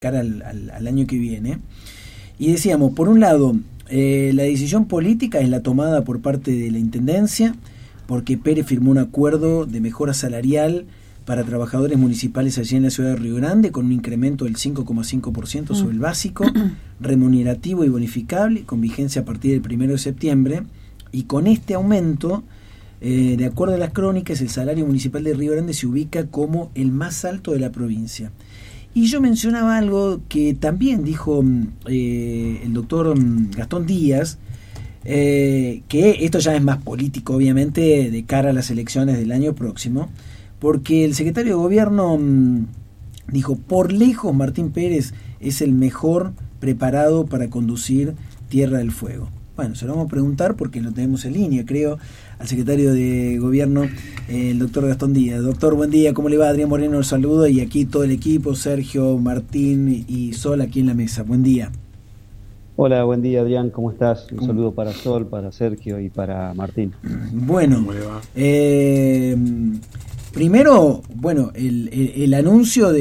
cara al año que viene. Y decíamos, por un lado, la decisión política es la tomada por parte de la Intendencia, porque Pérez firmó un acuerdo de mejora salarial para trabajadores municipales allí en la ciudad de Río Grande, con un incremento del 5,5% sobre el básico, remunerativo y bonificable, con vigencia a partir del 1 de septiembre, y con este aumento, de acuerdo a las crónicas, el salario municipal de Río Grande se ubica como el más alto de la provincia. Y yo mencionaba algo que también dijo el doctor Gastón Díaz, que esto ya es más político, obviamente, de cara a las elecciones del año próximo, porque el secretario de Gobierno dijo, por lejos Martín Pérez es el mejor preparado para conducir Tierra del Fuego. Bueno, se lo vamos a preguntar porque lo tenemos en línea, creo, al secretario de Gobierno, el doctor Gastón Díaz. Doctor, buen día, ¿cómo le va? Adrián Moreno los saluda, y aquí todo el equipo, Sergio, Martín y Sol aquí en la mesa. Buen día. Hola, buen día, Adrián, ¿cómo estás? Un saludo para Sol, para Sergio y para Martín. Bueno, ¿cómo le va? Primero, bueno, el anuncio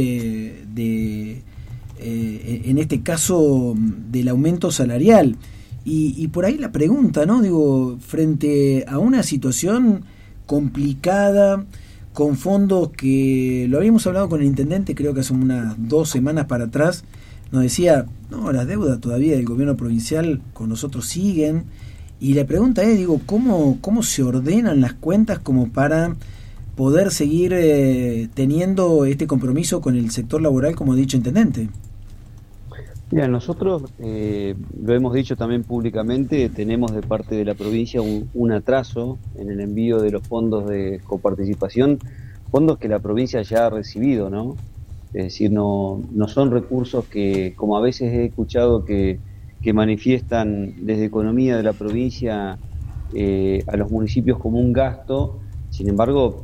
en este caso del aumento salarial. Y por ahí la pregunta, ¿no? Digo, frente a una situación complicada, con fondos que lo habíamos hablado con el intendente, creo que hace unas 2 semanas para atrás, nos decía, no, las deudas todavía del gobierno provincial con nosotros siguen. Y la pregunta es, digo, ¿cómo se ordenan las cuentas como para poder seguir teniendo este compromiso con el sector laboral, como ha dicho el intendente? Mira, nosotros, lo hemos dicho también públicamente, tenemos de parte de la provincia un atraso en el envío de los fondos de coparticipación, fondos que la provincia ya ha recibido, ¿no? Es decir, no son recursos que, como a veces he escuchado que manifiestan desde Economía de la provincia a los municipios como un gasto, sin embargo,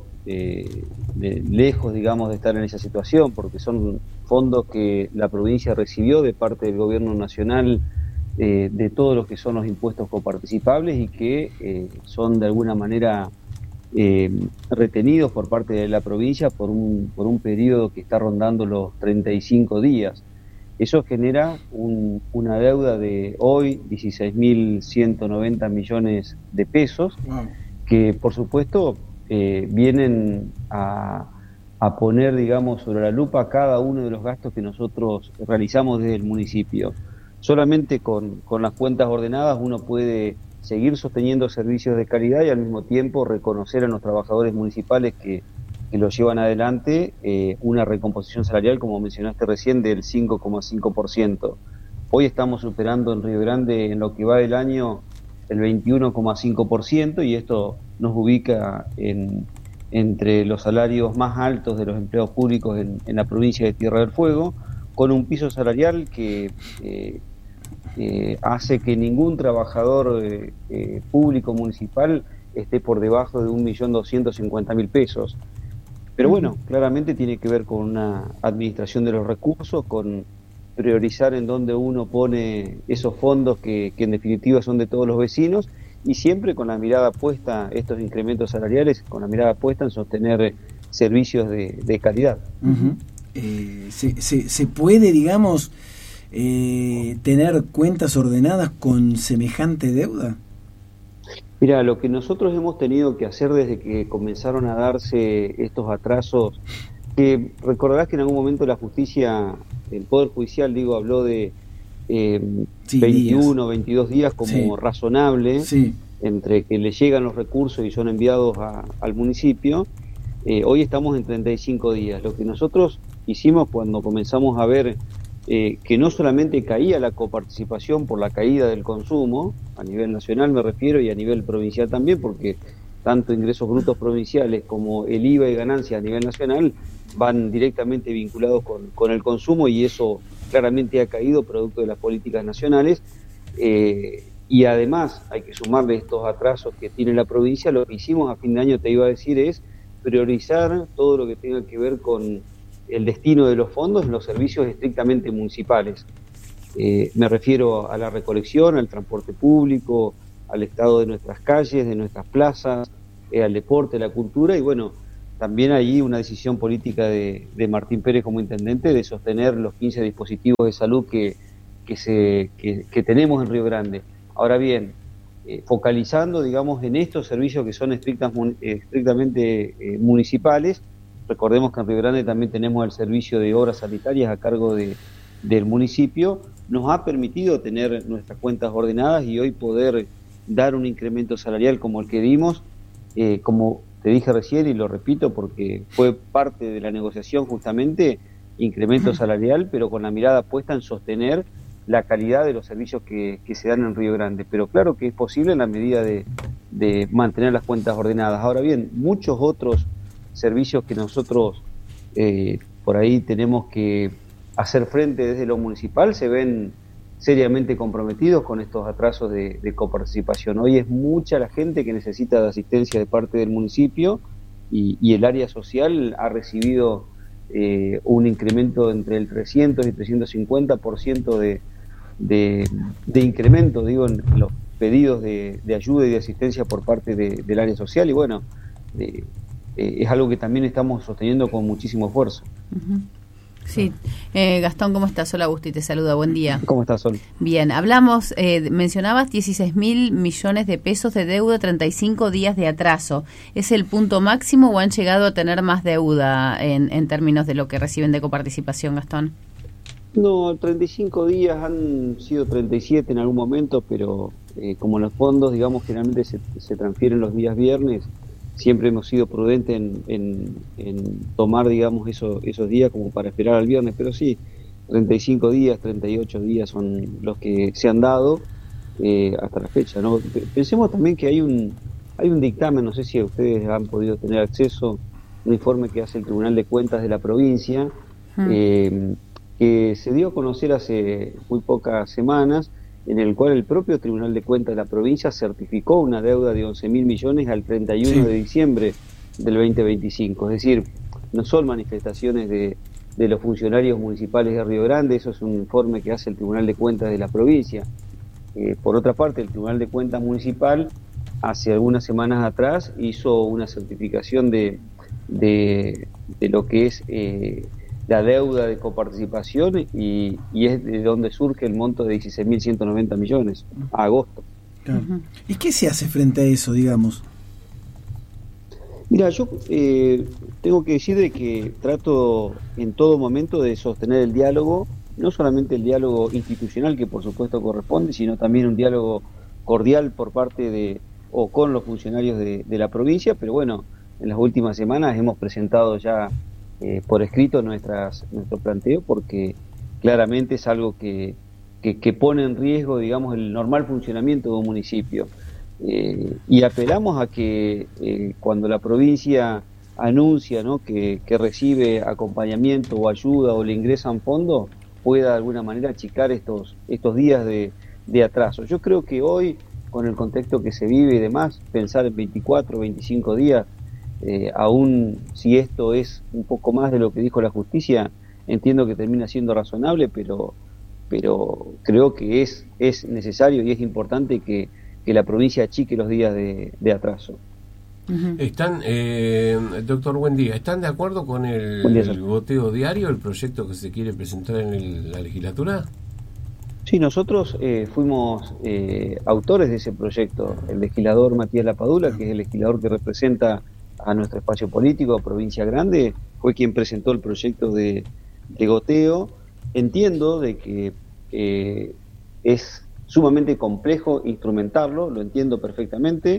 lejos, digamos, de estar en esa situación, porque son fondos que la provincia recibió de parte del gobierno nacional, de todos los que son los impuestos coparticipables y que son de alguna manera retenidos por parte de la provincia por un periodo que está rondando los 35 días. Eso genera una deuda de hoy 16.190 millones de pesos, que por supuesto vienen a poner, digamos, sobre la lupa cada uno de los gastos que nosotros realizamos desde el municipio. Solamente con las cuentas ordenadas uno puede seguir sosteniendo servicios de calidad y al mismo tiempo reconocer a los trabajadores municipales que los llevan adelante una recomposición salarial, como mencionaste recién, del 5,5%. Hoy estamos superando en Río Grande, en lo que va del año, el 21,5%, y esto nos ubica entre los salarios más altos de los empleados públicos en la provincia de Tierra del Fuego, con un piso salarial que hace que ningún trabajador público municipal esté por debajo de 1.250.000 pesos. Pero bueno, claramente tiene que ver con una administración de los recursos, con priorizar en dónde uno pone esos fondos que en definitiva son de todos los vecinos, y siempre con la mirada puesta, estos incrementos salariales, con la mirada puesta en sostener servicios de calidad. ¿Se puede, digamos, tener cuentas ordenadas con semejante deuda? Mira, lo que nosotros hemos tenido que hacer desde que comenzaron a darse estos atrasos, que recordarás que en algún momento la justicia, el Poder Judicial, habló de 21 o 22 días como razonable, entre que le llegan los recursos y son enviados al municipio. Hoy estamos en 35 días. Lo que nosotros hicimos cuando comenzamos a ver que no solamente caía la coparticipación por la caída del consumo, a nivel nacional me refiero, y a nivel provincial también, porque tanto ingresos brutos provinciales como el IVA y ganancias a nivel nacional van directamente vinculados con el consumo, y eso claramente ha caído producto de las políticas nacionales, y además hay que sumarle estos atrasos que tiene la provincia. Lo que hicimos a fin de año, te iba a decir, es priorizar todo lo que tenga que ver con el destino de los fondos en los servicios estrictamente municipales. Me refiero a la recolección, al transporte público, al estado de nuestras calles, de nuestras plazas, al deporte, la cultura, y bueno, también hay una decisión política de Martín Pérez como intendente de sostener los 15 dispositivos de salud que tenemos en Río Grande. Ahora bien, focalizando, digamos, en estos servicios que son estrictamente municipales. Recordemos que en Río Grande también tenemos el servicio de obras sanitarias a cargo del municipio. Nos ha permitido tener nuestras cuentas ordenadas y hoy poder dar un incremento salarial como el que dimos, como te dije recién y lo repito porque fue parte de la negociación justamente, incremento salarial, pero con la mirada puesta en sostener la calidad de los servicios que se dan en Río Grande. Pero claro que es posible en la medida de mantener las cuentas ordenadas. Ahora bien, muchos otros servicios que nosotros por ahí tenemos que hacer frente desde lo municipal se ven seriamente comprometidos con estos atrasos de coparticipación. Hoy es mucha la gente que necesita de asistencia de parte del municipio y el área social ha recibido un incremento entre el 300 y 350% de incremento, digo, en los pedidos de ayuda y de asistencia por parte del área social, y bueno, es algo que también estamos sosteniendo con muchísimo esfuerzo. Uh-huh. Sí. Gastón, ¿cómo estás? Hola, Agustín, te saluda, buen día. ¿Cómo estás, Sol? Bien, hablamos, mencionabas 16.000 millones de pesos de deuda, 35 días de atraso. ¿Es el punto máximo o han llegado a tener más deuda en términos de lo que reciben de coparticipación, Gastón? No, 35 días han sido 37 en algún momento, pero como los fondos, digamos, generalmente se transfieren los días viernes, siempre hemos sido prudentes en tomar, digamos, esos días como para esperar al viernes, pero sí, 35 días, 38 días son los que se han dado hasta la fecha, ¿no? Pensemos también que hay un dictamen, no sé si ustedes han podido tener acceso, un informe que hace el Tribunal de Cuentas de la provincia, que se dio a conocer hace muy pocas semanas, en el cual el propio Tribunal de Cuentas de la provincia certificó una deuda de 11.000 millones al 31 de diciembre del 2025. Es decir, no son manifestaciones de los funcionarios municipales de Río Grande, eso es un informe que hace el Tribunal de Cuentas de la provincia. Por otra parte, el Tribunal de Cuentas municipal, hace algunas semanas atrás, hizo una certificación de lo que es la deuda de coparticipación y es de donde surge el monto de 16.190 millones a agosto. Claro. ¿Y qué se hace frente a eso, digamos? Mira, yo tengo que decir de que trato en todo momento de sostener el diálogo, no solamente el diálogo institucional que por supuesto corresponde, sino también un diálogo cordial por parte o con los funcionarios de la provincia, pero bueno, en las últimas semanas hemos presentado ya por escrito nuestro planteo, porque claramente es algo que pone en riesgo, digamos, el normal funcionamiento de un municipio. Y apelamos a que cuando la provincia anuncia, ¿no?, que recibe acompañamiento o ayuda o le ingresan fondos, pueda de alguna manera achicar estos días de atraso. Yo creo que hoy, con el contexto que se vive y demás, pensar en 24, 25 días, aún si esto es un poco más de lo que dijo la justicia, entiendo que termina siendo razonable, pero creo que es necesario y es importante que la provincia achique los días de atraso. Uh-huh. Doctor, buen día. ¿Están de acuerdo con el goteo diario, el proyecto que se quiere presentar en la legislatura? Sí, nosotros fuimos autores de ese proyecto. El legislador Matías Lapadula, que es el legislador que representa a nuestro espacio político, a Provincia Grande, fue quien presentó el proyecto de goteo. Entiendo de que es sumamente complejo instrumentarlo, lo entiendo perfectamente.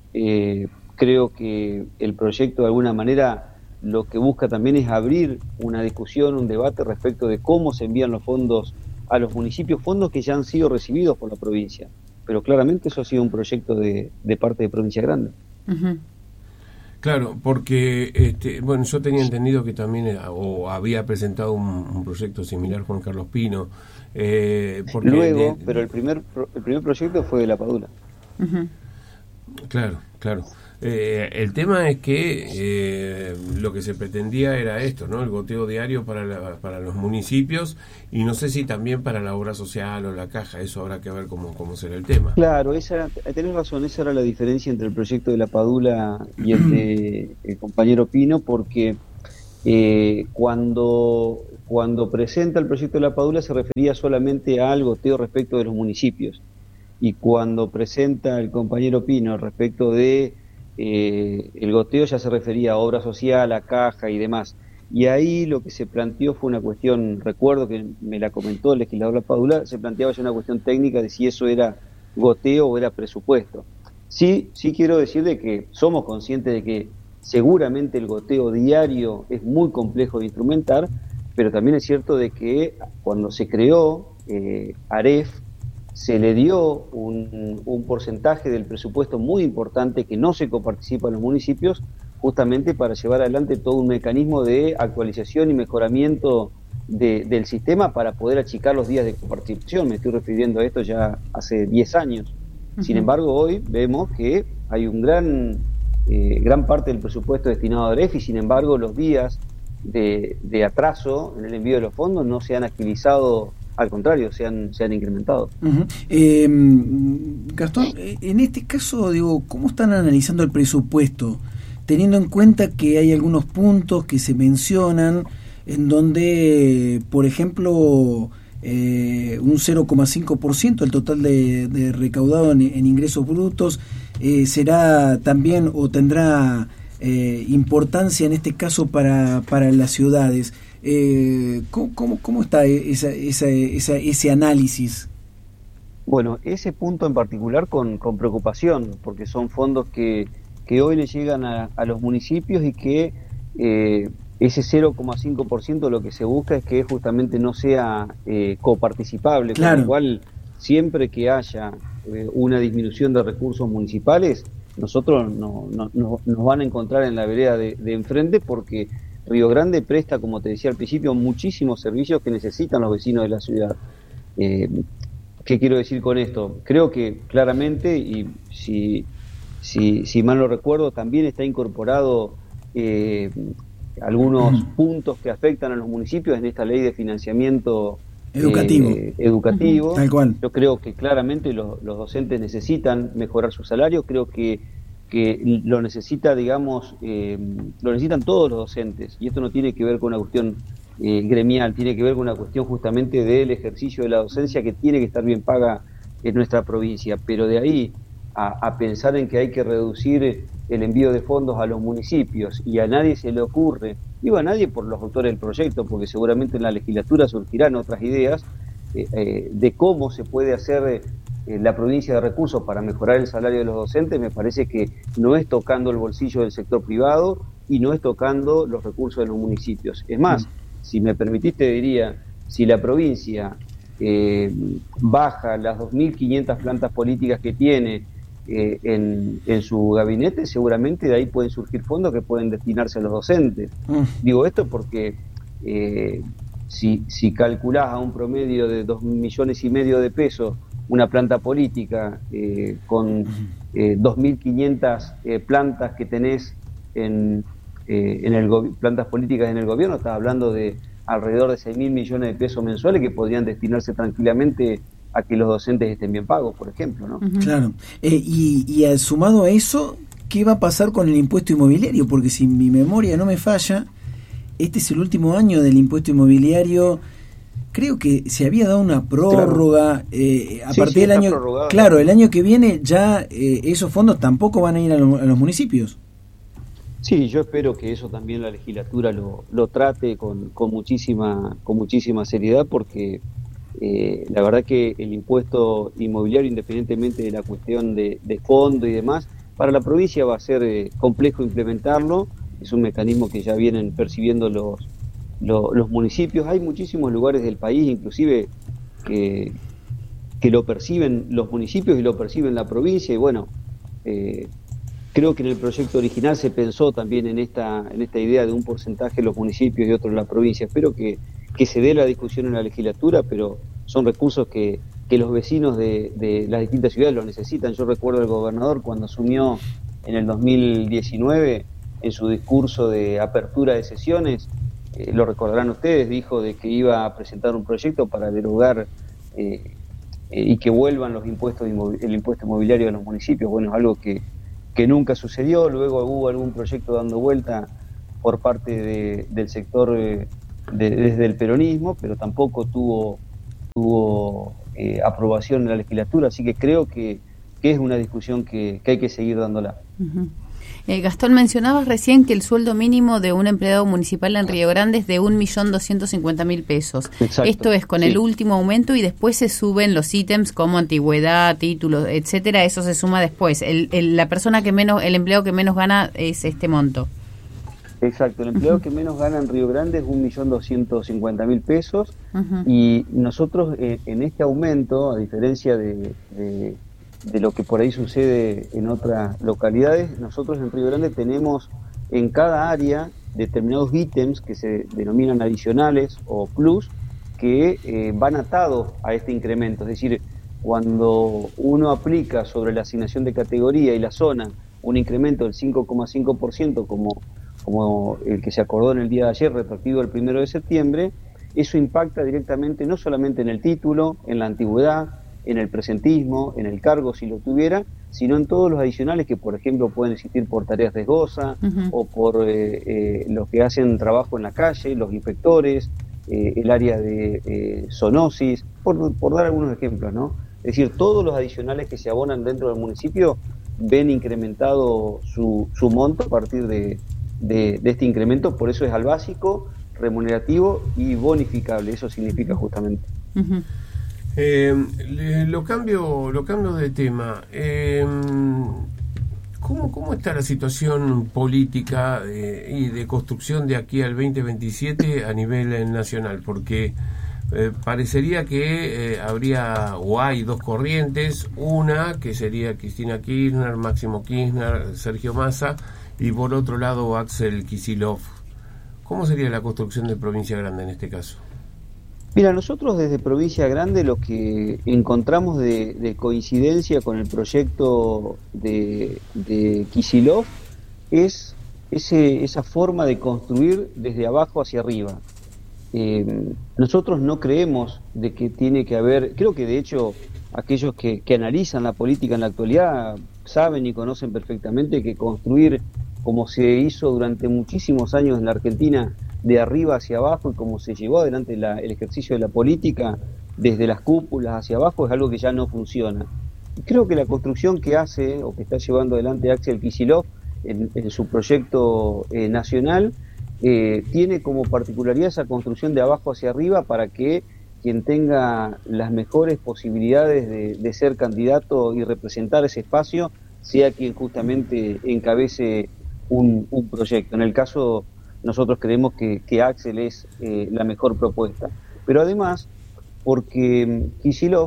Creo que el proyecto de alguna manera lo que busca también es abrir una discusión, un debate respecto de cómo se envían los fondos a los municipios, fondos que ya han sido recibidos por la provincia. Pero claramente eso ha sido un proyecto de parte de Provincia Grande. Uh-huh. Claro, porque yo tenía entendido que también había presentado un proyecto similar Juan Carlos Pino. Luego, pero el primer proyecto fue de Lapadula. Uh-huh. Claro. Claro. El tema es que lo que se pretendía era esto, ¿no? El goteo diario para los municipios, y no sé si también para la obra social o la caja. Eso habrá que ver cómo será el tema. Claro, tenés razón, esa era la diferencia entre el proyecto de la Padula y el de el compañero Pino, porque cuando presenta el proyecto de la Padula se refería solamente al goteo respecto de los municipios, y cuando presenta el compañero Pino respecto de el goteo ya se refería a obra social, a caja y demás. Y ahí lo que se planteó fue una cuestión, recuerdo que me la comentó el legislador La Padula, se planteaba ya una cuestión técnica de si eso era goteo o era presupuesto. Sí quiero decir de que somos conscientes de que seguramente el goteo diario es muy complejo de instrumentar, pero también es cierto de que cuando se creó AREF, se le dio un porcentaje del presupuesto muy importante que no se coparticipa en los municipios, justamente para llevar adelante todo un mecanismo de actualización y mejoramiento del sistema para poder achicar los días de coparticipación. Me estoy refiriendo a esto ya hace 10 años. Sin embargo, hoy vemos que hay un gran parte del presupuesto destinado a AREF, y sin embargo los días de atraso en el envío de los fondos no se han agilizado. Al contrario, se han incrementado. Gastón, en este caso, digo, ¿cómo están analizando el presupuesto? Teniendo en cuenta que hay algunos puntos que se mencionan en donde, por ejemplo, un 0,5% del total de recaudado en ingresos brutos será también o tendrá importancia en este caso para las ciudades. ¿Cómo está ese análisis? Bueno, ese punto en particular con preocupación, porque son fondos que hoy le llegan a los municipios, y que ese 0,5% lo que se busca es que justamente no sea coparticipable, claro. Con lo cual siempre que haya una disminución de recursos municipales, nosotros nos van a encontrar en la vereda de enfrente, porque Río Grande presta, como te decía al principio, muchísimos servicios que necesitan los vecinos de la ciudad. ¿Qué quiero decir con esto? Creo que claramente, y si mal no recuerdo, también está incorporado algunos puntos que afectan a los municipios en esta ley de financiamiento educativo. Tal cual. Yo creo que claramente los docentes necesitan mejorar su salario. Creo que lo necesita, digamos, lo necesitan todos los docentes, y esto no tiene que ver con una cuestión gremial, tiene que ver con una cuestión justamente del ejercicio de la docencia, que tiene que estar bien paga en nuestra provincia. Pero de ahí a pensar en que hay que reducir el envío de fondos a los municipios, y a nadie se le ocurre, digo a nadie por los autores del proyecto, porque seguramente en la legislatura surgirán otras ideas de cómo se puede hacer la provincia de recursos para mejorar el salario de los docentes. Me parece que no es tocando el bolsillo del sector privado y no es tocando los recursos de los municipios. Es más, si me permitiste, diría, si la provincia baja las 2.500 plantas políticas que tiene en su gabinete, seguramente de ahí pueden surgir fondos que pueden destinarse a los docentes. Digo esto porque si calculás a un promedio de 2,5 millones de pesos una planta política con 2.500 plantas que tenés plantas políticas en el gobierno, estás hablando de alrededor de 6.000 millones de pesos mensuales que podrían destinarse tranquilamente a que los docentes estén bien pagos, por ejemplo, ¿no? Claro. Y sumado a eso, ¿qué va a pasar con el impuesto inmobiliario? Porque si mi memoria no me falla, este es el último año del impuesto inmobiliario. Creo que se había dado una prórroga a partir del año. Claro, el año que viene ya esos fondos tampoco van a ir a los municipios. Sí, yo espero que eso también la legislatura lo trate con muchísima seriedad, porque la verdad que el impuesto inmobiliario, independientemente de la cuestión de fondo y demás, para la provincia va a ser complejo implementarlo. Es un mecanismo que ya vienen percibiendo los municipios. Hay muchísimos lugares del país, inclusive, que lo perciben los municipios y lo perciben la provincia, y bueno, creo que en el proyecto original se pensó también en esta idea de un porcentaje en los municipios y otro en la provincia. Espero que se dé la discusión en la legislatura, pero son recursos que los vecinos de las distintas ciudades lo necesitan. Yo recuerdo al gobernador cuando asumió en el 2019, en su discurso de apertura de sesiones, lo recordarán ustedes, dijo de que iba a presentar un proyecto para derogar y que vuelvan el impuesto inmobiliario de los municipios. Bueno, es algo que nunca sucedió. Luego hubo algún proyecto dando vuelta por parte del sector desde el peronismo, pero tampoco tuvo aprobación en la legislatura, así que creo que es una discusión que hay que seguir dándola. Uh-huh. Gastón, mencionabas recién que el sueldo mínimo de un empleado municipal en Río Grande es de 1.250.000 pesos. Exacto. Esto es con el último aumento y después se suben los ítems como antigüedad, títulos, etcétera. Eso se suma después. El empleado que menos gana es este monto. Exacto, el empleado que menos gana en Río Grande es 1.250.000 pesos. Uh-huh. Y nosotros en este aumento, a diferencia de lo que por ahí sucede en otras localidades, nosotros en Río Grande tenemos en cada área determinados ítems que se denominan adicionales o plus, que van atados a este incremento. Es decir, cuando uno aplica sobre la asignación de categoría y la zona un incremento del 5,5% como el que se acordó en el día de ayer, retroactivo el 1 de septiembre, eso impacta directamente no solamente en el título, en la antigüedad, en el presentismo, en el cargo si lo tuviera, sino en todos los adicionales que, por ejemplo, pueden existir por tareas riesgosas, uh-huh, o por los que hacen trabajo en la calle, los inspectores, el área de zoonosis, por dar algunos ejemplos, ¿no? Es decir, todos los adicionales que se abonan dentro del municipio ven incrementado su monto a partir de este incremento, por eso es al básico, remunerativo y bonificable, eso significa justamente. Uh-huh. Lo cambio de tema. ¿Cómo está la situación política y de construcción de aquí al 2027 a nivel nacional? Porque parecería que habría o hay dos corrientes, una que sería Cristina Kirchner, Máximo Kirchner, Sergio Massa, y por otro lado Axel Kicillof. ¿Cómo sería la construcción de Provincia Grande en este caso? Mira, nosotros desde Provincia Grande lo que encontramos de coincidencia con el proyecto de Kicillof es esa forma de construir desde abajo hacia arriba. Nosotros no creemos de que tiene que haber, creo que de hecho aquellos que analizan la política en la actualidad saben y conocen perfectamente que construir como se hizo durante muchísimos años en la Argentina, de arriba hacia abajo, y como se llevó adelante el ejercicio de la política desde las cúpulas hacia abajo, es algo que ya no funciona. Y creo que la construcción que hace o que está llevando adelante Axel Kicillof en su proyecto nacional tiene como particularidad esa construcción de abajo hacia arriba para que quien tenga las mejores posibilidades de ser candidato y representar ese espacio sea quien justamente encabece un proyecto. En el caso, nosotros creemos que Axel es la mejor propuesta. Pero además, porque Kicillof,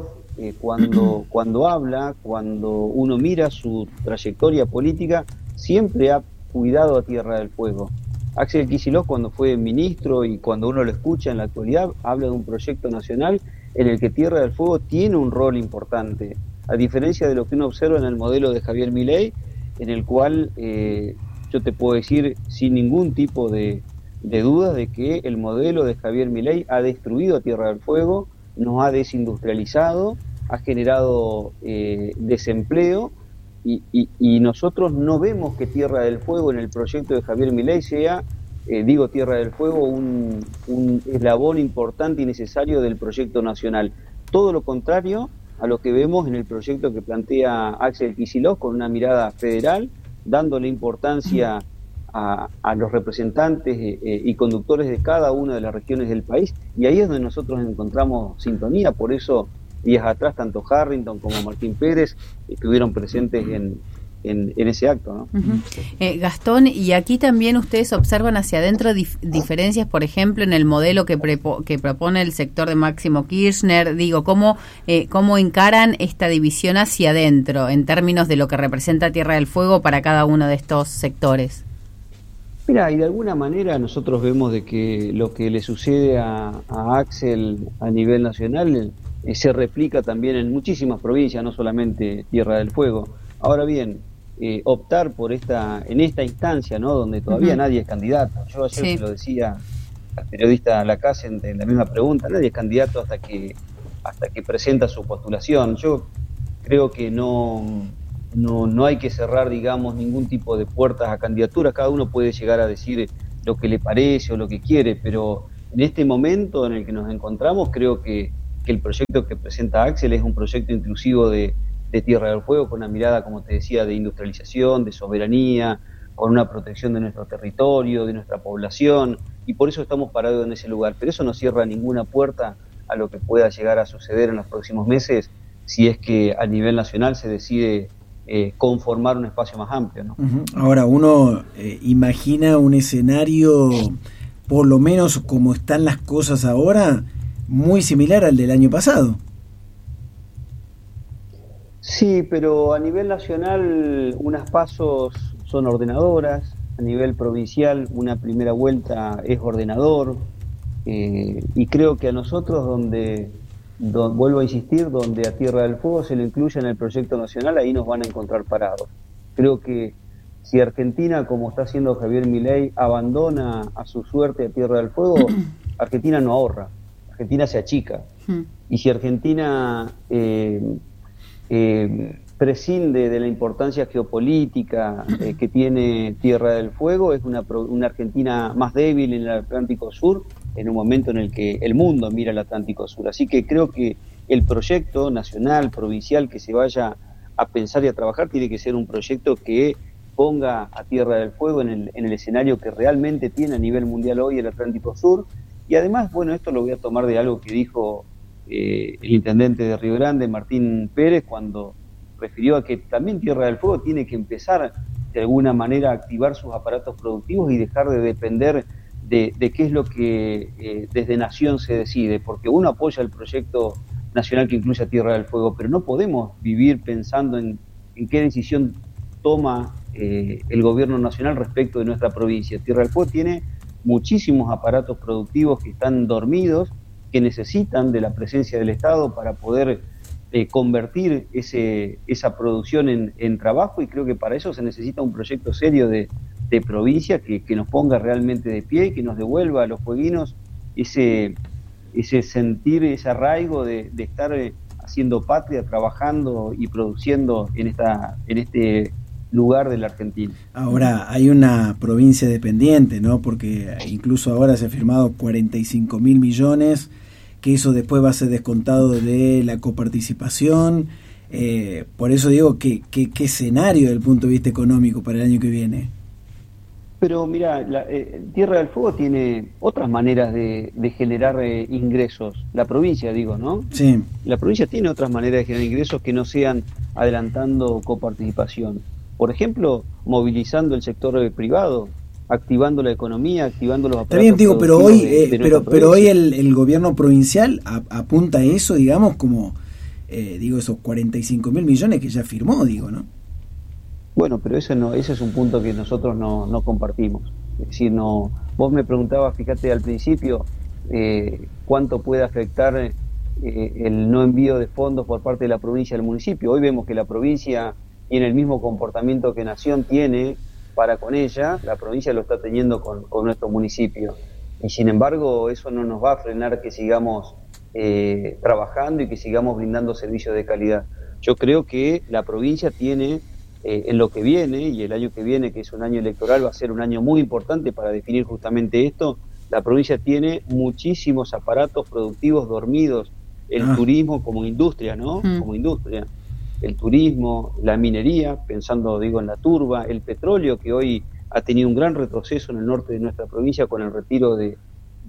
cuando habla, cuando uno mira su trayectoria política, siempre ha cuidado a Tierra del Fuego. Axel Kicillof, cuando fue ministro y cuando uno lo escucha en la actualidad, habla de un proyecto nacional en el que Tierra del Fuego tiene un rol importante, a diferencia de lo que uno observa en el modelo de Javier Milei, en el cual yo te puedo decir sin ningún tipo de dudas de que el modelo de Javier Milei ha destruido a Tierra del Fuego, nos ha desindustrializado, ha generado desempleo, y nosotros no vemos que Tierra del Fuego en el proyecto de Javier Milei sea, Tierra del Fuego, un eslabón importante y necesario del proyecto nacional. Todo lo contrario a lo que vemos en el proyecto que plantea Axel Kicillof, con una mirada federal, dándole importancia a los representantes y conductores de cada una de las regiones del país, y ahí es donde nosotros encontramos sintonía. Por eso días atrás tanto Harrington como Martín Pérez estuvieron presentes en ese acto, ¿no? Uh-huh. Gastón, y aquí también ustedes observan hacia adentro diferencias, por ejemplo, en el modelo que propone el sector de Máximo Kirchner. Digo, ¿cómo encaran esta división hacia adentro en términos de lo que representa Tierra del Fuego para cada uno de estos sectores? Mira, y de alguna manera nosotros vemos de que lo que le sucede a Axel a nivel nacional se replica también en muchísimas provincias, no solamente Tierra del Fuego. Ahora bien, optar por en esta instancia, ¿no? Donde todavía nadie es candidato. Yo ayer se lo decía al periodista Lacase en la misma pregunta, nadie es candidato hasta que presenta su postulación. Yo creo que no hay que cerrar, digamos, ningún tipo de puertas a candidaturas. Cada uno puede llegar a decir lo que le parece o lo que quiere, pero en este momento en el que nos encontramos, creo que el proyecto que presenta Axel es un proyecto inclusivo de Tierra del Fuego, con una mirada, como te decía, de industrialización, de soberanía, con una protección de nuestro territorio, de nuestra población, y por eso estamos parados en ese lugar. Pero eso no cierra ninguna puerta a lo que pueda llegar a suceder en los próximos meses, si es que a nivel nacional se decide conformar un espacio más amplio, ¿no? Ahora, uno imagina un escenario, por lo menos como están las cosas ahora, muy similar al del año pasado. Sí, pero a nivel nacional unas pasos son ordenadoras, a nivel provincial una primera vuelta es ordenador, y creo que a nosotros vuelvo a insistir, donde a Tierra del Fuego se lo incluye en el proyecto nacional, ahí nos van a encontrar parados. Creo que si Argentina, como está haciendo Javier Milei, abandona a su suerte a Tierra del Fuego, Argentina no ahorra, Argentina se achica. Y si Argentina prescinde de la importancia geopolítica que tiene Tierra del Fuego, es una Argentina más débil en el Atlántico Sur, en un momento en el que el mundo mira el Atlántico Sur. Así que creo que el proyecto nacional, provincial, que se vaya a pensar y a trabajar, tiene que ser un proyecto que ponga a Tierra del Fuego en el escenario que realmente tiene a nivel mundial hoy el Atlántico Sur. Y además, bueno, esto lo voy a tomar de algo que dijo el intendente de Río Grande, Martín Pérez, cuando refirió a que también Tierra del Fuego tiene que empezar de alguna manera a activar sus aparatos productivos y dejar de depender de qué es lo que desde Nación se decide, porque uno apoya el proyecto nacional que incluye a Tierra del Fuego, pero no podemos vivir pensando en qué decisión toma el gobierno nacional respecto de nuestra provincia. Tierra del Fuego tiene muchísimos aparatos productivos que están dormidos, que necesitan de la presencia del Estado para poder convertir esa producción en trabajo, y creo que para eso se necesita un proyecto serio de provincia que nos ponga realmente de pie y que nos devuelva a los fueguinos ese sentir, ese arraigo de estar haciendo patria, trabajando y produciendo en este lugar de la Argentina. Ahora, hay una provincia dependiente, ¿no? Porque incluso ahora se ha firmado 45.000 millones, que eso después va a ser descontado de la coparticipación. Por eso digo, ¿qué escenario desde el punto de vista económico para el año que viene? Pero mira, Tierra del Fuego tiene otras maneras de generar ingresos. La provincia, digo, ¿no? Sí. La provincia tiene otras maneras de generar ingresos que no sean adelantando coparticipación. Por ejemplo, movilizando el sector privado, activando la economía, activando los aparatos. Está bien, digo, pero hoy el gobierno provincial apunta a eso, digamos, como esos 45.000 millones que ya firmó, digo, ¿no? Bueno, pero ese es un punto que nosotros no compartimos. Es decir, vos me preguntabas, fíjate al principio, cuánto puede afectar el no envío de fondos por parte de la provincia al municipio. Hoy vemos que la provincia tiene el mismo comportamiento que Nación tiene para con ella, la provincia lo está teniendo con nuestro municipio. Y sin embargo, eso no nos va a frenar que sigamos trabajando y que sigamos brindando servicios de calidad. Yo creo que la provincia tiene, en lo que viene, y el año que viene, que es un año electoral, va a ser un año muy importante para definir justamente esto, la provincia tiene muchísimos aparatos productivos dormidos, el turismo como industria, ¿no? Como industria. El turismo, la minería, pensando, digo, en la turba, el petróleo, que hoy ha tenido un gran retroceso en el norte de nuestra provincia con el retiro de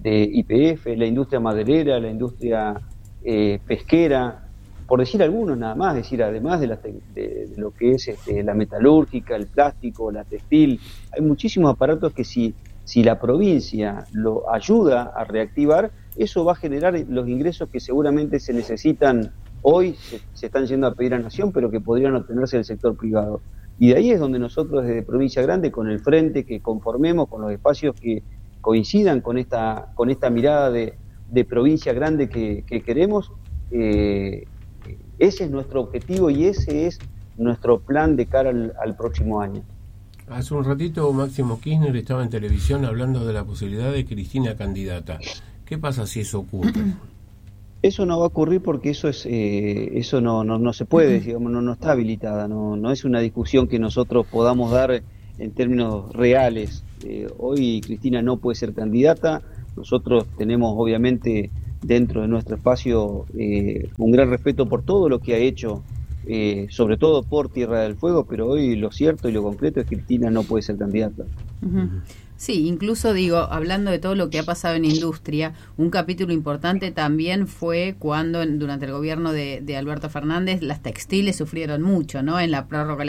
YPF, la industria maderera, la industria pesquera, por decir algunos nada más, es decir, además de lo que es la metalúrgica, el plástico, la textil, hay muchísimos aparatos que si la provincia lo ayuda a reactivar, eso va a generar los ingresos que seguramente se necesitan. Hoy se están yendo a pedir a Nación, pero que podrían obtenerse del sector privado. Y de ahí es donde nosotros desde Provincia Grande, con el frente que conformemos, con los espacios que coincidan con esta mirada de provincia grande que queremos, ese es nuestro objetivo y ese es nuestro plan de cara al próximo año. Hace un ratito Máximo Kirchner estaba en televisión hablando de la posibilidad de Cristina candidata. ¿Qué pasa si eso ocurre? Eso no va a ocurrir porque eso no se puede, digamos, no está habilitada, no es una discusión que nosotros podamos dar en términos reales. Hoy Cristina no puede ser candidata. Nosotros tenemos obviamente dentro de nuestro espacio un gran respeto por todo lo que ha hecho, sobre todo por Tierra del Fuego, pero hoy lo cierto y lo concreto es que Cristina no puede ser candidata. Sí, incluso digo, hablando de todo lo que ha pasado en industria, un capítulo importante también fue cuando durante el gobierno de Alberto Fernández las textiles sufrieron mucho, ¿no? En la prórroga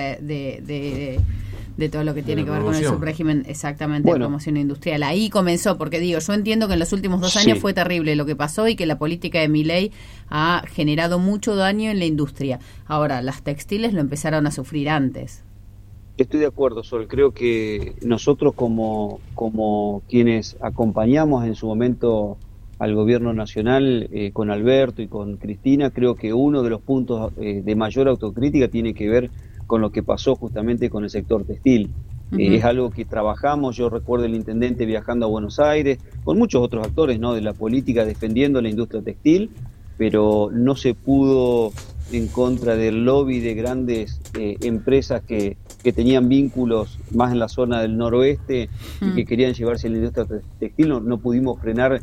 de todo lo que tiene que ver con el subrégimen, exactamente, de promoción industrial. Ahí comenzó, porque digo, yo entiendo que en los últimos 2 años fue terrible lo que pasó y que la política de Milei ha generado mucho daño en la industria. Ahora, las textiles lo empezaron a sufrir antes. Estoy de acuerdo, Sol. Creo que nosotros como quienes acompañamos en su momento al gobierno nacional con Alberto y con Cristina, creo que uno de los puntos de mayor autocrítica tiene que ver con lo que pasó justamente con el sector textil. Es algo que trabajamos. Yo recuerdo el intendente viajando a Buenos Aires, con muchos otros actores, ¿no?, de la política defendiendo la industria textil, pero no se pudo en contra del lobby de grandes empresas que tenían vínculos más en la zona del noroeste y que querían llevarse la industria textil. No pudimos frenar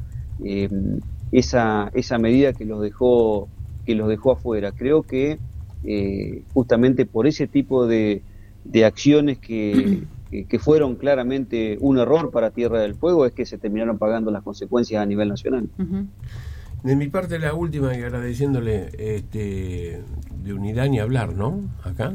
esa medida que los dejó afuera. Creo que justamente por ese tipo de acciones que fueron claramente un error para Tierra del Fuego es que se terminaron pagando las consecuencias a nivel nacional. De mi parte, la última, y agradeciéndole de unidad ni hablar, ¿no? Acá.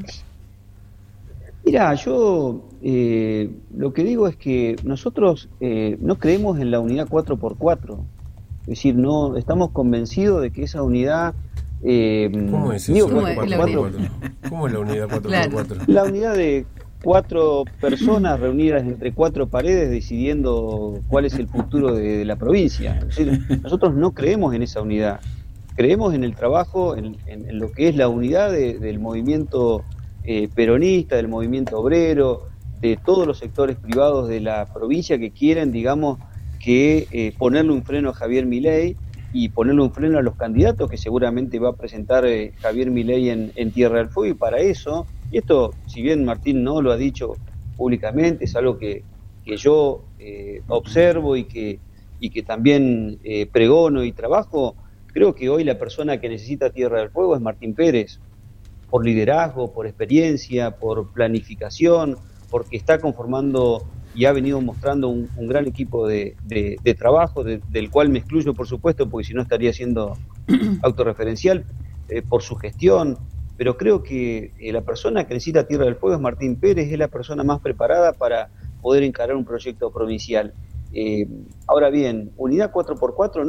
Mira, yo lo que digo es que nosotros no creemos en la unidad 4x4. Es decir, no estamos convencidos de que esa unidad... ¿Cómo es eso? ¿Cómo es la unidad 4x4? Claro. La unidad de 4 personas reunidas entre 4 paredes decidiendo cuál es el futuro de la provincia. Es decir, nosotros no creemos en esa unidad. Creemos en el trabajo, en lo que es la unidad del movimiento peronista, del movimiento obrero, de todos los sectores privados de la provincia que quieren, digamos, que ponerle un freno a Javier Milei y ponerle un freno a los candidatos que seguramente va a presentar Javier Milei en Tierra del Fuego. Y para eso, y esto, si bien Martín no lo ha dicho públicamente, es algo que yo observo y que también pregono y trabajo, creo que hoy la persona que necesita Tierra del Fuego es Martín Pérez, por liderazgo, por experiencia, por planificación, porque está conformando y ha venido mostrando un gran equipo de trabajo, del cual me excluyo, por supuesto, porque si no estaría siendo autorreferencial, por su gestión. Pero creo que la persona que necesita Tierra del Fuego es Martín Pérez, es la persona más preparada para poder encarar un proyecto provincial. Ahora bien, unidad 4x4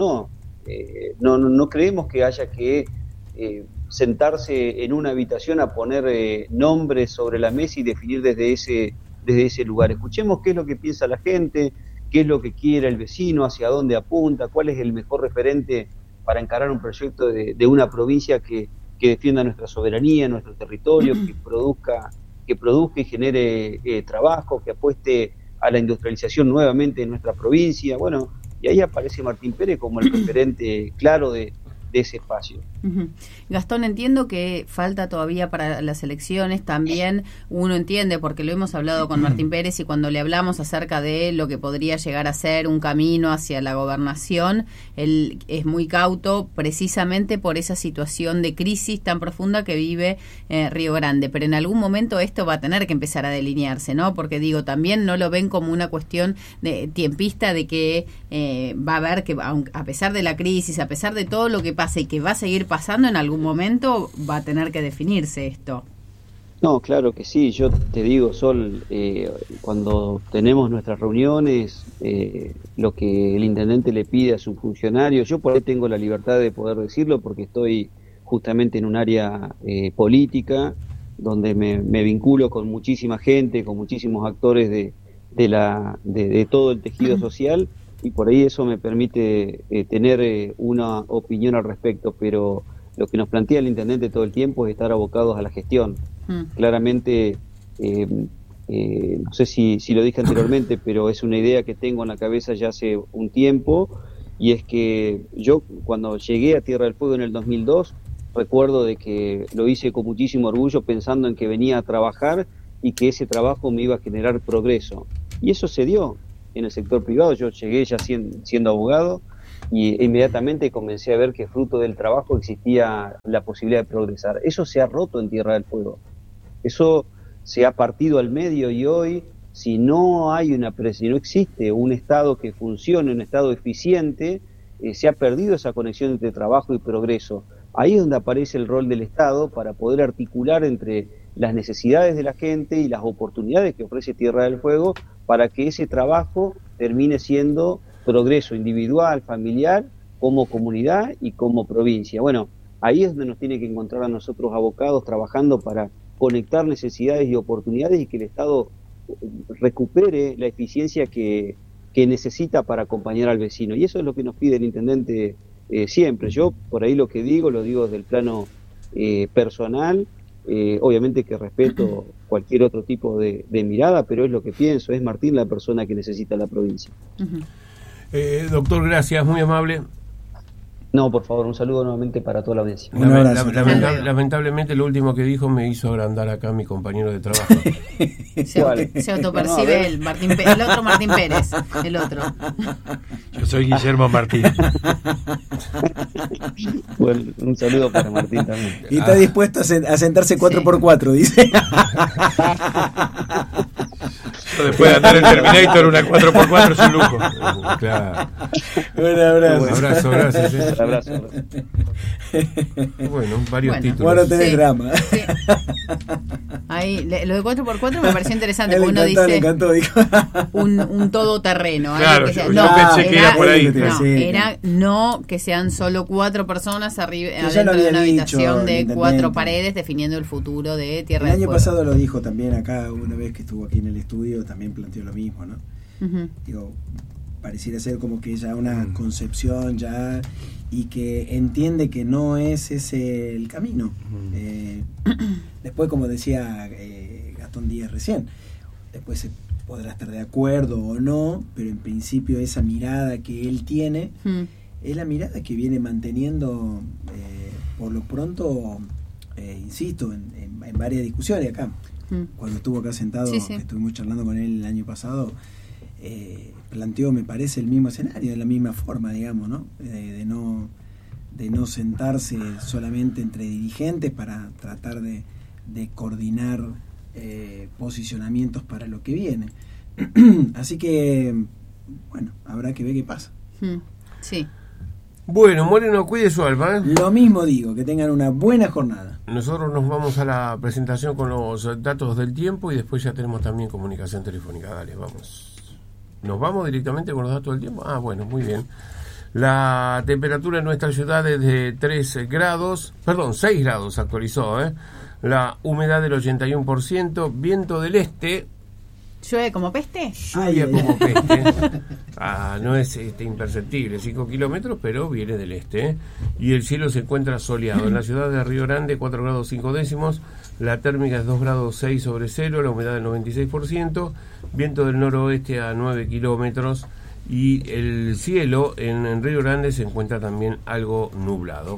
no creemos que haya que sentarse en una habitación a poner nombres sobre la mesa y definir desde ese lugar. Escuchemos qué es lo que piensa la gente, qué es lo que quiere el vecino, hacia dónde apunta, cuál es el mejor referente para encarar un proyecto de una provincia que defienda nuestra soberanía, nuestro territorio, que produzca y genere trabajo, que apueste a la industrialización nuevamente en nuestra provincia. Bueno, y ahí aparece Martín Pérez como el referente claro de ese espacio. Gastón, entiendo que falta todavía para las elecciones, también uno entiende, porque lo hemos hablado con Martín Pérez y cuando le hablamos acerca de lo que podría llegar a ser un camino hacia la gobernación, él es muy cauto precisamente por esa situación de crisis tan profunda que vive Río Grande, pero en algún momento esto va a tener que empezar a delinearse, ¿no? Porque digo, también no lo ven como una cuestión de tiempista de que va a haber que, a pesar de la crisis, a pesar de todo lo que pasa y que va a seguir pasando, en algún momento va a tener que definirse esto. No, claro que sí. Yo te digo, Sol, cuando tenemos nuestras reuniones, lo que el intendente le pide a sus funcionarios, yo por ahí tengo la libertad de poder decirlo porque estoy justamente en un área política donde me vinculo con muchísima gente, con muchísimos actores de todo el tejido social, y por ahí eso me permite tener una opinión al respecto, pero lo que nos plantea el intendente todo el tiempo es estar abocados a la gestión. Claramente, no sé si lo dije anteriormente, pero es una idea que tengo en la cabeza ya hace un tiempo, y es que yo cuando llegué a Tierra del Fuego en el 2002, recuerdo de que lo hice con muchísimo orgullo pensando en que venía a trabajar y que ese trabajo me iba a generar progreso. Y eso se dio en el sector privado. Yo llegué ya siendo abogado y inmediatamente comencé a ver que fruto del trabajo existía la posibilidad de progresar. Eso se ha roto en Tierra del Fuego. Eso se ha partido al medio y hoy, si no existe un Estado que funcione, un Estado eficiente, se ha perdido esa conexión entre trabajo y progreso. Ahí es donde aparece el rol del Estado para poder articular entre las necesidades de la gente y las oportunidades que ofrece Tierra del Fuego para que ese trabajo termine siendo progreso individual, familiar, como comunidad y como provincia. Bueno, ahí es donde nos tiene que encontrar a nosotros abocados trabajando para conectar necesidades y oportunidades y que el Estado recupere la eficiencia que necesita para acompañar al vecino. Y eso es lo que nos pide el intendente siempre. Yo por ahí lo digo desde el plano personal, obviamente que respeto cualquier otro tipo de mirada, pero es lo que pienso, es Martín la persona que necesita la provincia. Doctor, gracias, muy amable. No, por favor, un saludo nuevamente para toda la audiencia. Lamentablemente lo último que dijo me hizo agrandar acá mi compañero de trabajo. Se autopercibe el otro Martín Pérez, el otro. Yo soy Guillermo Martín. Bueno, un saludo para Martín también. Y está dispuesto a sentarse 4x4, dice. Después de andar en Terminator, una 4x4 es un lujo. Claro. Un abrazo. Abrazo, gracias. Abrazo. Bueno, varios títulos. Bueno, tenés drama. Sí. Ahí, lo de 4x4 me pareció interesante, porque uno le dice encantó, dijo. un todoterreno. Claro, que sea, yo pensé que era por ahí. Era no que sean solo 4 personas arriba adentro de una habitación dicho, de 4 paredes definiendo el futuro de Tierra del Fuego. El año pasado lo dijo también acá, una vez que estuvo aquí en el estudio, también planteó lo mismo, ¿no? Digo, pareciera ser como que ya una concepción ya, y que entiende que no es ese el camino. Después, como decía Gastón Díaz recién, después se podrá estar de acuerdo o no, pero en principio esa mirada que él tiene es la mirada que viene manteniendo por lo pronto, insisto, en varias discusiones acá. Cuando estuvo acá sentado, que estuvimos charlando con él el año pasado, planteó, me parece, el mismo escenario, de la misma forma, digamos, ¿no? De no sentarse solamente entre dirigentes para tratar de coordinar posicionamientos para lo que viene. Así que, bueno, habrá que ver qué pasa. Sí. Bueno, Moreno, cuide su alma. Lo mismo digo, que tengan una buena jornada. Nosotros nos vamos a la presentación con los datos del tiempo y después ya tenemos también comunicación telefónica. Dale, vamos. ¿Nos vamos directamente con los datos del tiempo? Ah, bueno, muy bien. La temperatura en nuestra ciudad es de 6 grados actualizó, La humedad del 81%, viento del este. ¿Llueve como peste? Lluvia como peste. No es imperceptible, 5 kilómetros, pero viene del este. Y el cielo se encuentra soleado. En la ciudad de Río Grande, 4 grados 5 décimos. La térmica es 2 grados 6 sobre cero. La humedad del 96%. Viento del noroeste a 9 kilómetros. Y el cielo en Río Grande se encuentra también algo nublado.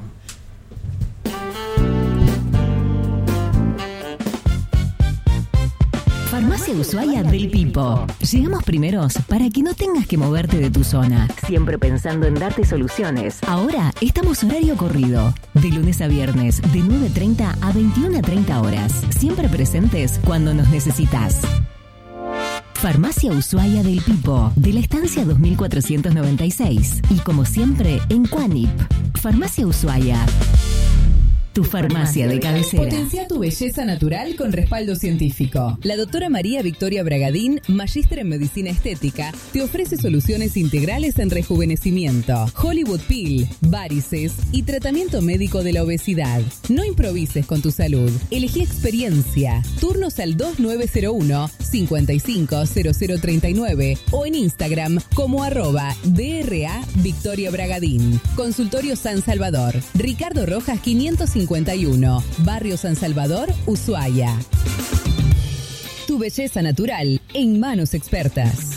Farmacia Ushuaia del Pipo. Llegamos primeros para que no tengas que moverte de tu zona. Siempre pensando en darte soluciones. Ahora estamos horario corrido. De lunes a viernes, de 9:30 a 21:30 horas. Siempre presentes cuando nos necesitas. Farmacia Ushuaia del Pipo, de la estancia 2496. Y como siempre, en Cuanip. Farmacia Ushuaia. Tu farmacia de cabecera. Potencia tu belleza natural con respaldo científico. La doctora María Victoria Bragadín, magíster en medicina estética, te ofrece soluciones integrales en rejuvenecimiento, Hollywood Peel, varices y tratamiento médico de la obesidad. No improvises con tu salud. Elegí experiencia. Turnos al 2901-550039 o en Instagram como @DRA Victoria Bragadín. Consultorio San Salvador. Ricardo Rojas 550 251, Barrio San Salvador, Ushuaia. Tu belleza natural en manos expertas.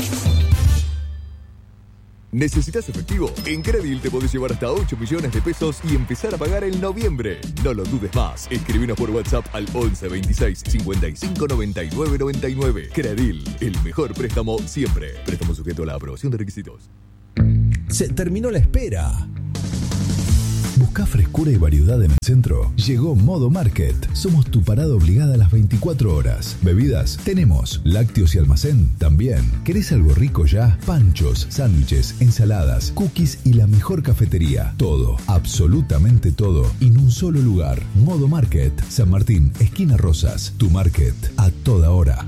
¿Necesitas efectivo? En Credil te podés llevar hasta 8 millones de pesos y empezar a pagar en noviembre. No lo dudes más. Escribinos por WhatsApp al 11 26 55 99 99. Credil, el mejor préstamo siempre. Préstamo sujeto a la aprobación de requisitos. Se terminó la espera. ¿Buscá frescura y variedad en el centro? Llegó Modo Market. Somos tu parada obligada a las 24 horas. Bebidas, tenemos. Lácteos y almacén, también. ¿Querés algo rico ya? Panchos, sándwiches, ensaladas, cookies y la mejor cafetería. Todo, absolutamente todo, en un solo lugar. Modo Market. San Martín, esquina Rosas. Tu market, a toda hora.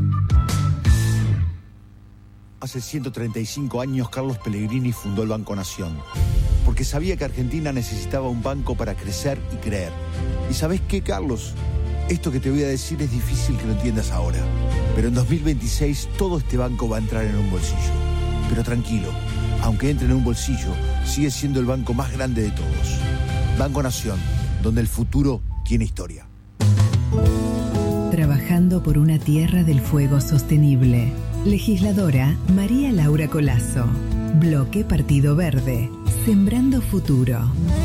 Hace 135 años Carlos Pellegrini fundó el Banco Nación, porque sabía que Argentina necesitaba un banco para crecer y creer. ¿Y sabés qué, Carlos? Esto que te voy a decir es difícil que lo entiendas ahora, pero en 2026 todo este banco va a entrar en un bolsillo. Pero tranquilo, aunque entre en un bolsillo, sigue siendo el banco más grande de todos. Banco Nación, donde el futuro tiene historia. Trabajando por una tierra del fuego sostenible. Legisladora María Laura Colazo. Bloque Partido Verde. Sembrando futuro.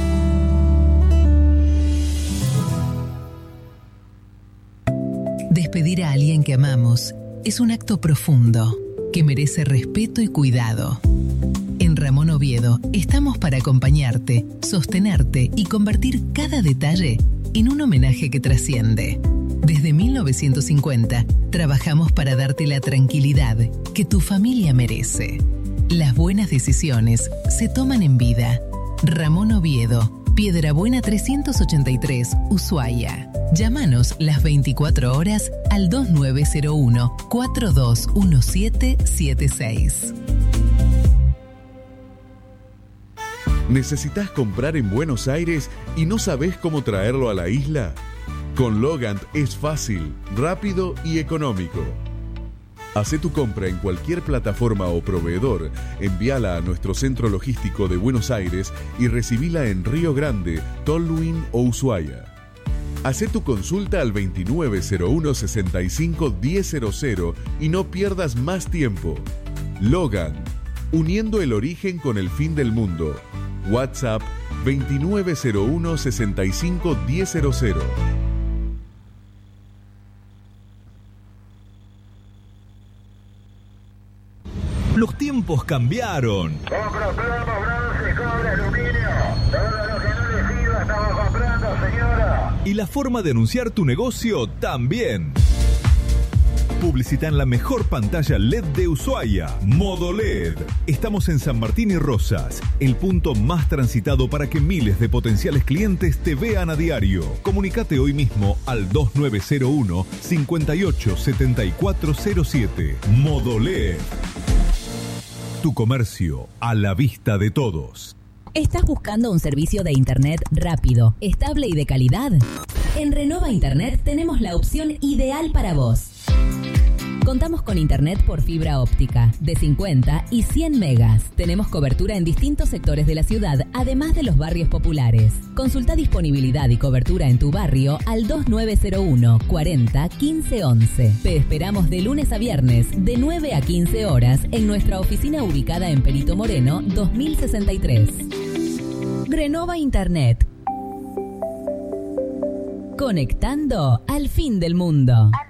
Despedir a alguien que amamos es un acto profundo que merece respeto y cuidado. En Ramón Oviedo estamos para acompañarte, sostenerte y convertir cada detalle en un homenaje que trasciende. Desde 1950 trabajamos para darte la tranquilidad que tu familia merece. Las buenas decisiones se toman en vida. Ramón Oviedo, Piedrabuena 383, Ushuaia. Llámanos las 24 horas al 2901-421776. ¿Necesitas comprar en Buenos Aires y no sabés cómo traerlo a la isla? Con Logant es fácil, rápido y económico. Hacé tu compra en cualquier plataforma o proveedor, envíala a nuestro centro logístico de Buenos Aires y recibila en Río Grande, Tolwyn o Ushuaia. Hacé tu consulta al 2901-65-1000 y no pierdas más tiempo. Logant, uniendo el origen con el fin del mundo. WhatsApp 2901-65-1000. Los tiempos cambiaron. Compro plomo, bronce, cobre, aluminio. Todo lo que no le sirva estamos comprando, señora. Y la forma de anunciar tu negocio también. Publicita en la mejor pantalla LED de Ushuaia, Modo LED. Estamos en San Martín y Rosas, el punto más transitado para que miles de potenciales clientes te vean a diario. Comunicate hoy mismo al 2901 587407. Modo LED. Tu comercio a la vista de todos. ¿Estás buscando un servicio de Internet rápido, estable y de calidad? En Renova Internet tenemos la opción ideal para vos. Contamos con Internet por fibra óptica de 50 y 100 megas. Tenemos cobertura en distintos sectores de la ciudad, además de los barrios populares. Consulta disponibilidad y cobertura en tu barrio al 2901 40 15 11. Te esperamos de lunes a viernes, de 9 a 15 horas, en nuestra oficina ubicada en Perito Moreno, 2063. Renova Internet. Conectando al fin del mundo.